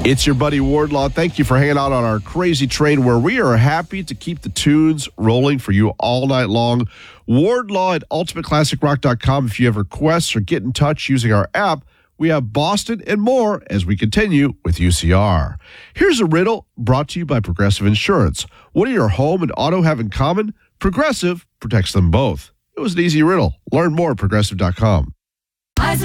It's your buddy Wardlaw. Thank you for hanging out on our crazy train where we are happy to keep the tunes rolling for you all night long. Wardlaw at ultimateclassicrock.com. If you have requests or get in touch using our app, we have Boston and more as we continue with UCR. Here's a riddle brought to you by Progressive Insurance. What do your home and auto have in common? Progressive protects them both. It was an easy riddle. Learn more at progressive.com. Eyes